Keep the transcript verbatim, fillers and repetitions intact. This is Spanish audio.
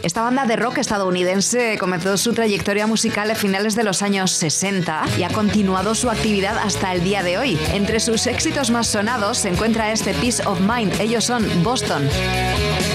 Esta banda de rock estadounidense comenzó su trayectoria musical a finales de los años sesenta y ha continuado su actividad hasta el día de hoy. Entre sus éxitos más sonados se encuentra este Peace of Mind. Ellos son Boston.